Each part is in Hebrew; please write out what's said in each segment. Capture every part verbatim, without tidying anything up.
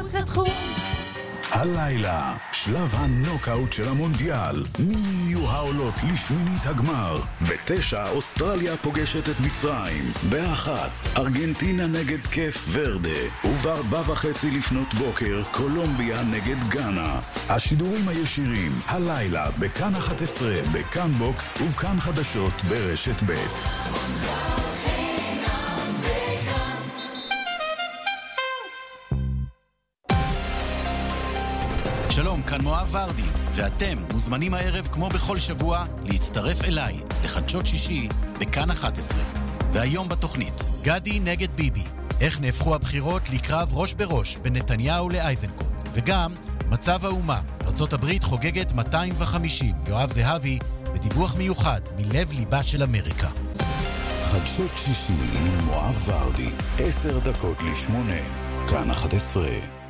מחוץ לתחום. הלילה, שלב הנוקאוט של המונדיאל. מי יהיו העולות לשמינית הגמר? בתשע, אוסטרליה פוגשת את מצרים. באחת, ארגנטינה נגד קף ורדה. ובארבע וחצי לפנות בוקר, קולומביה נגד גאנה. השידורים הישירים, הלילה, בכאן אחת עשרה, בכאן בוקס ובכאן חדשות ברשת ב'. שלום, כאן מואב ורדי, ואתם מוזמנים הערב כמו בכל שבוע להצטרף אליי לחדשות שישי בכאן אחת עשרה. והיום בתוכנית, גדי נגד ביבי, איך נהפכו הבחירות לקרב ראש בראש בין נתניהו לאייזנקוט, וגם מצב האומה, ארצות הברית חוגגת מאתיים וחמישים, יואב זהבי בדיווח מיוחד מלב ליבה של אמריקה. חדשות שישי עם מואב ורדי, עשר דקות לשמונה, כאן אחת עשרה.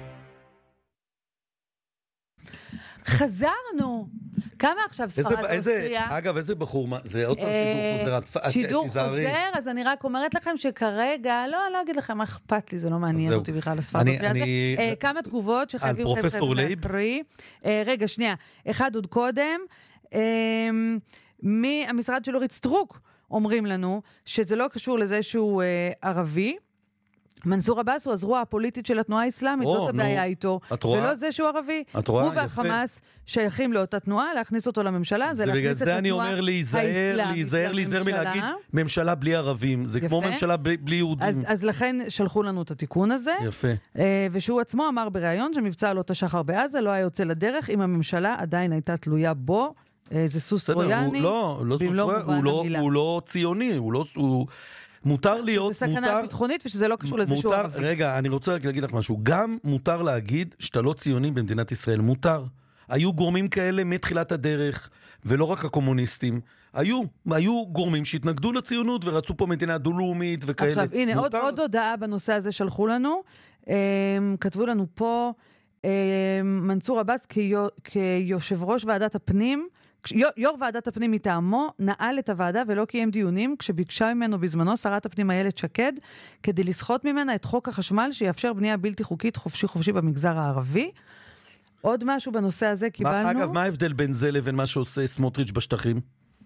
חזרנו. כמה עכשיו ספרד אוסטריה? אגב, איזה בחור, זה עוד פעם שידור חוזר. שידור חוזר, אז אני רק אומרת לכם שכרגע, לא, אני לא אגיד לכם, מה אכפת לי, זה לא מעניין אותי בכלל, הספרד אוסטריה הזה. כמה תגובות שחייבים להקריא. רגע, שנייה. אחד עוד קודם, מהמשרד של אורית סטרוק אומרים לנו שזה לא קשור לזה שהוא ערבי, מנסור עבאס הוא הזרוע הפוליטית של התנועה האסלאמית, זאת הבעיה איתו, ולא זה שהוא ערבי. הוא והחמאס שייכים לאותה תנועה, להכניס אותו לממשלה, זה להכניס את התנועה האסלאמית. להיזהר, להיזהר מלהגיד ממשלה בלי ערבים, זה כמו ממשלה בלי יהודים. אז לכן שלחו לנו את התיקון הזה, ושהוא עצמו אמר בריאיון שמבצע עלות השחר בעזה לא היה יוצא לדרך, אם הממשלה עדיין הייתה תלויה בו, זה סוס טרויאני, הוא לא ציוני, הוא לא... מותר להיות... זה סכנה ביטחונית ושזה לא קשור לזה שהוא ערבי. רגע, אני רוצה להגיד לך משהו. גם מותר להגיד שאתה לא ציוני במדינת ישראל. מותר. היו גורמים כאלה מתחילת הדרך, ולא רק הקומוניסטים. היו, היו גורמים שהתנגדו לציונות ורצו פה מדינה דו-לאומית וכאלה. עכשיו, הנה, עוד, עוד הודעה בנושא הזה שלחו לנו. כתבו לנו פה, מנסור עבאס כיו, כיושב ראש ועדת הפנים, יו"ר ועדת הפנים מטעמו נעל את הוועדה ולא קיים דיונים כשביקשה ממנו בזמנו שרת הפנים איילת שקד כדי לסחוט ממנה את חוק החשמל שיאפשר בנייה בלתי חוקית חופשי חופשי במגזר הערבי. עוד משהו בנושא הזה קיבלנו. אגב, מה ההבדל בין זה לבין מה שעושה סמוטריץ' בשטחים?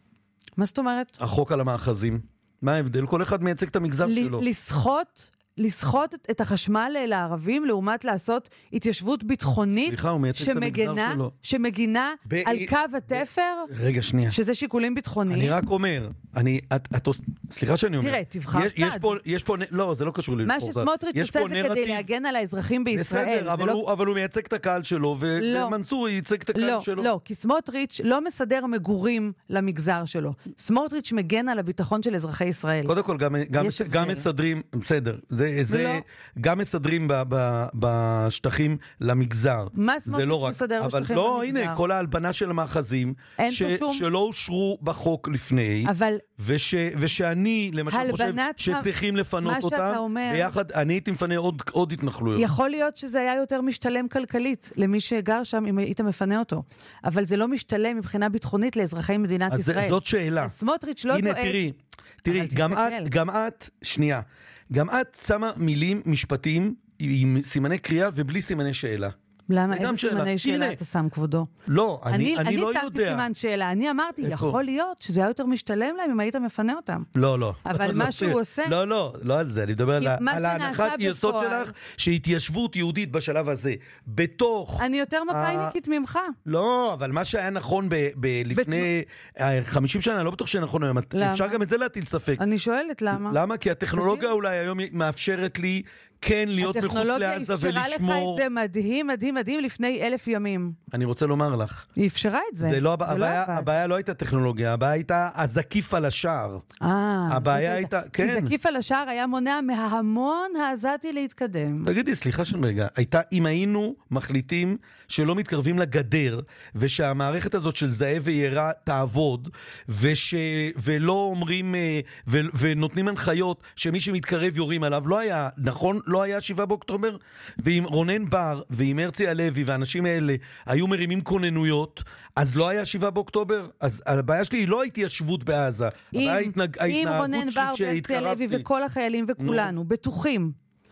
מה זאת אומרת? החוק על המאחזים. מה ההבדל? כל אחד מייצג את המגזר שלו. לסחוט לסחוט את החשמל לערבים, לעומת לעשות התיישבות ביטחונית, סליחה, הוא מייצג שמגנה, את המגזר שלו. שמגינה ב- על קו התפר, רגע, שנייה. שזה שיקולים ביטחוניים. אני רק אומר, אני, את, את, סליחה שאני אומר. תראה, תבחר יש, צד. יש פה, יש פה, לא, זה לא קשור לי. מה שסמוטריץ' עושה זה כדי להגן על האזרחים בישראל. בסדר, אבל, לא... הוא, אבל הוא מייצג את הקהל שלו, ו- לא. ומנסור ייצג את הקהל לא, שלו. לא, כי סמוטריץ' לא מסדר מגורים למגזר שלו. סמוטריץ' מגן על הביטחון של אזרחי ישראל. קודם כל, גם, גם, גם מסדרים, בסדר, זה, זה, לא. גם מסדרים ב, ב, בשטחים למגזר. מה סמוטריץ' לא מסדר אבל בשטחים לא, למגזר? הנה, כל ההלבנה של המאחזים, ש, שום... שלא אושרו בחוק לפני, אבל... וש, ושאני, למשל, חושב שצריכים לפנות אותם, אומר... ביחד, אני הייתי מפנה עוד, עוד התנחלויות. יכול להיות שזה היה יותר משתלם כלכלית, למי שגר שם, אם היית מפנה אותו. אבל זה לא משתלם מבחינה ביטחונית לאזרחי מדינת אז ישראל. זאת שאלה. סמוטריץ' לא הנה, דואג... תראי, תראי, גם את, גם את, שנייה, גם את שמה מילים משפטיים עם סימני קריאה ובלי סימני שאלה. למה? איזה סימני שאלה אתה שם, כבודו? לא, אני, אני, אני לא יודע. אני שמתי סימן שאלה. אני אמרתי, יכול להיות שזה היה יותר משתלם להם אם היית מפנה אותם. לא, לא. אבל מה שהוא עושה... לא, לא, לא על זה. אני מדבר על ההנחת יסוד שלך, שהתיישבות יהודית בשלב הזה, בתוך... אני יותר מפאיניקית ממך. לא, אבל מה שהיה נכון לפני חמישים שנה, לא בטוח שנכון היום. אפשר גם את זה להטיל ספק. אני שואלת למה. למה? כי הטכנולוגיה אולי היום מאפשרת לי כן להיות מחוץ לעזה ולשמור. הטכנולוגיה אפשרה לך את זה מדהים, מדהים, מדהים לפני אלף ימים. אני רוצה לומר לך. היא אפשרה את זה. זה לא, הבעיה, הבעיה לא הייתה טכנולוגיה, הבעיה הייתה הזקיף על השער. אה. הבעיה הייתה, כן. כי זקיף על השער היה מונע מההמון העזתי להתקדם. תגידי, סליחה שם רגע, הייתה, אם היינו מחליטים שלא מתקרבים לגדר, ושהמערכת הזאת של זהה וירה תעבוד, וש, ולא אומרים, ו, ונותנים הנחיות שמי שמתקרב יורים עליו, לא היה, נכון? לא היה שבעה באוקטובר, ואם רונן בר ועם הרצי הלוי והאנשים האלה היו מרימים כוננויות, אז לא היה שבעה באוקטובר. אז הבעיה שלי היא לא התיישבות בעזה. אם, אם רונן בר והרצי הלוי וכל החיילים וכולנו בטוחים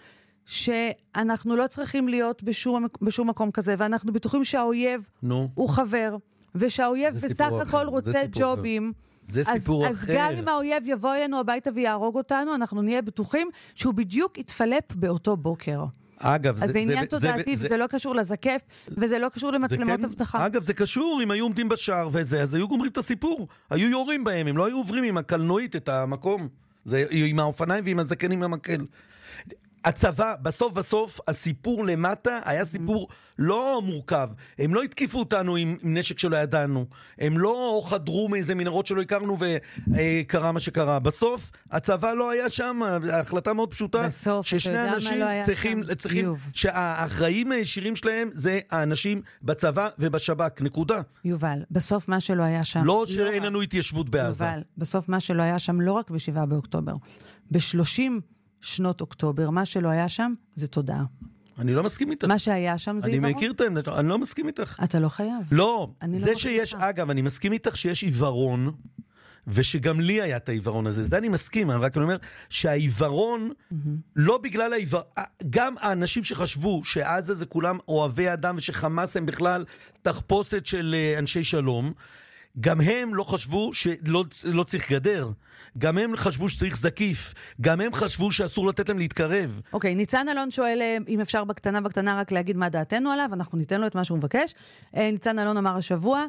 שאנחנו לא צריכים להיות בשום, בשום מקום כזה, ואנחנו בטוחים שהאויב נו. הוא חבר, ושהאויב בסך הכל רוצה ג'ובים. זה אז, סיפור אז אחר. גם אם האויב יבוא אלינו הביתה ויהרוג אותנו, אנחנו נהיה בטוחים שהוא בדיוק יתפלפ באותו בוקר. אגב, אז זה, זה עניין זה, תודעתי, זה, וזה זה, לא קשור לזקף, וזה לא קשור למצלמות כן, הבטחה. אגב, זה קשור, אם היו עומדים בשער וזה, אז היו גומרים את הסיפור. היו יורים בהם, הם לא היו עוברים עם הקלנועית את המקום. זה עם האופניים ועם הזקן עם המקל. הצבא, בסוף בסוף, הסיפור למטה היה סיפור לא מורכב. הם לא התקיפו אותנו עם, עם נשק שלא ידענו. הם לא חדרו מאיזה מנהרות שלא הכרנו וקרה מה שקרה. בסוף, הצבא לא היה שם. ההחלטה מאוד פשוטה. בסוף, ששני אנשים לא צריכים, צריכים שהאחראים הישירים שלהם זה האנשים בצבא ובשב"כ. נקודה. יובל, בסוף מה שלא היה שם... לא שאין לנו התיישבות בעזה. יובל, בסוף מה שלא היה שם לא רק בשבעה באוקטובר. בשלושים שנות אוקטובר, מה שלא היה שם זה תודעה. אני לא מסכים איתך. מה שהיה שם זה אני עיוורון. מכיר את העמדה, אני לא מסכים איתך. אתה לא חייב. לא, זה לא שיש, רוצה. אגב, אני מסכים איתך שיש עיוורון, ושגם לי היה את העיוורון הזה. זה אני מסכים, אני רק אומר שהעיוורון, לא בגלל העיוורון, גם האנשים שחשבו שעזה זה כולם אוהבי אדם, ושחמאס הם בכלל תחפושת של אנשי שלום, גם הם לא חשבו שלא לא צריך גדר. גם הם חשבו שצריך זקיף. גם הם חשבו שאסור לתת להם להתקרב. אוקיי, ניצן אלון שואל אם אפשר בקטנה בקטנה רק להגיד מה דעתנו עליו, אנחנו ניתן לו את מה שהוא מבקש. ניצן אלון אמר השבוע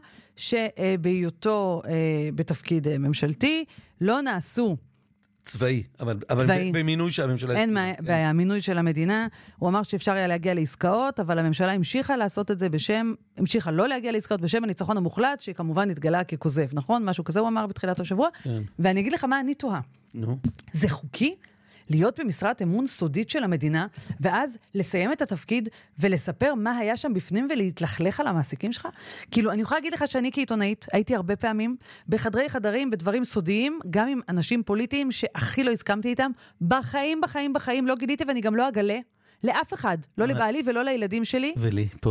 שבהיותו בתפקיד ממשלתי לא נעשו צבאי, אבל, אבל צבאי. במינוי שהממשלה... אין בעיה, המינוי של המדינה. הוא אמר שאפשר היה להגיע לעסקאות, אבל הממשלה המשיכה לעשות את זה בשם, המשיכה לא להגיע לעסקאות בשם הניצחון המוחלט, שכמובן התגלה ככוזב, נכון? משהו כזה הוא אמר בתחילת השבוע. כן. ואני אגיד לך מה אני תוהה. נו. זה חוקי? להיות במשרת אמון סודית של המדינה, ואז לסיים את התפקיד ולספר מה היה שם בפנים ולהתלכלך על המעסיקים שלך? כאילו, אני יכולה להגיד לך שאני כעיתונאית, הייתי הרבה פעמים בחדרי חדרים, בדברים סודיים, גם עם אנשים פוליטיים שהכי לא הסכמתי איתם, בחיים, בחיים, בחיים לא גיליתי, ואני גם לא אגלה לאף אחד, לא לבעלי ולא לילדים שלי. ולי, פה.